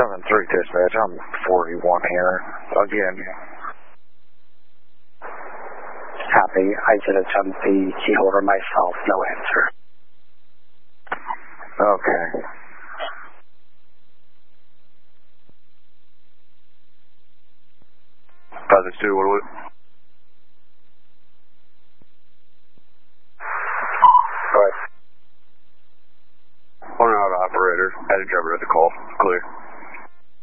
7-3 dispatch, I'm 41 here. Again. Copy. I did attempt the key holder myself. No answer. Okay. Positive 2, what do we? Go ahead. On route operator. Added driver at the call. Clear.